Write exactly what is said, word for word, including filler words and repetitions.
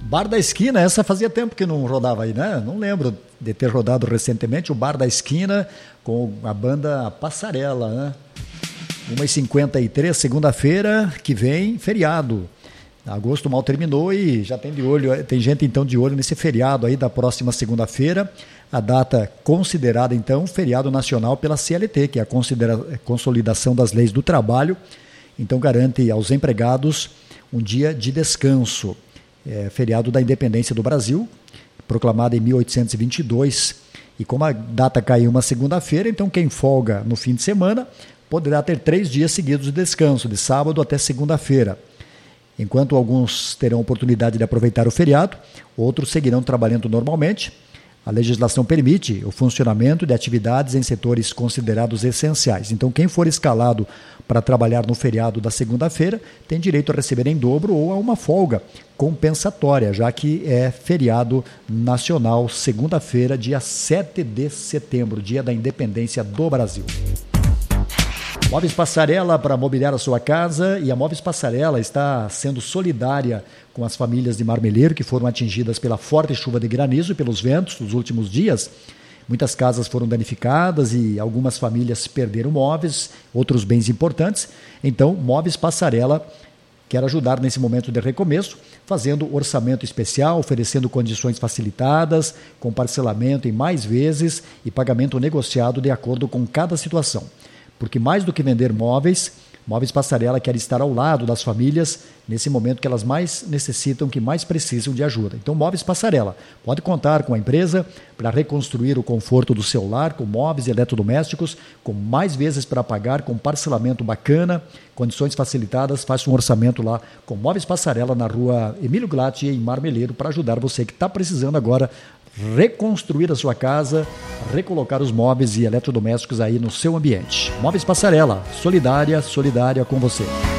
Bar da Esquina, essa fazia tempo que não rodava aí, né? Não lembro de ter rodado recentemente o Bar da Esquina com a banda Passarela, né? uma e cinquenta e três, segunda-feira que vem, feriado. Agosto mal terminou e já tem de olho, tem gente então de olho nesse feriado aí da próxima segunda-feira, a data considerada então feriado nacional pela C L T, que é a considera- Consolidação das Leis do Trabalho, então garante aos empregados um dia de descanso. É, feriado da Independência do Brasil, proclamado em mil oitocentos e vinte e dois, e como a data caiu uma segunda-feira, então quem folga no fim de semana poderá ter três dias seguidos de descanso, de sábado até segunda-feira. Enquanto alguns terão oportunidade de aproveitar o feriado, outros seguirão trabalhando normalmente. A legislação permite o funcionamento de atividades em setores considerados essenciais. Então, quem for escalado para trabalhar no feriado da segunda-feira tem direito a receber em dobro ou a uma folga compensatória, já que é feriado nacional, segunda-feira, dia sete de setembro, dia da independência do Brasil. Móveis Passarela para mobiliar a sua casa, e a Móveis Passarela está sendo solidária com as famílias de Marmeleiro que foram atingidas pela forte chuva de granizo e pelos ventos dos últimos dias. Muitas casas foram danificadas e algumas famílias perderam móveis, outros bens importantes. Então, Móveis Passarela quer ajudar nesse momento de recomeço, fazendo orçamento especial, oferecendo condições facilitadas, com parcelamento em mais vezes e pagamento negociado de acordo com cada situação. Porque mais do que vender móveis, Móveis Passarela quer estar ao lado das famílias nesse momento que elas mais necessitam, que mais precisam de ajuda. Então, Móveis Passarela pode contar com a empresa para reconstruir o conforto do seu lar, com móveis e eletrodomésticos, com mais vezes para pagar, com parcelamento bacana, condições facilitadas. Faça um orçamento lá com Móveis Passarela na rua Emílio Glatti, em Marmeleiro, para ajudar você que está precisando agora reconstruir a sua casa, recolocar os móveis e eletrodomésticos aí no seu ambiente. Móveis Passarela, solidária, solidária com você.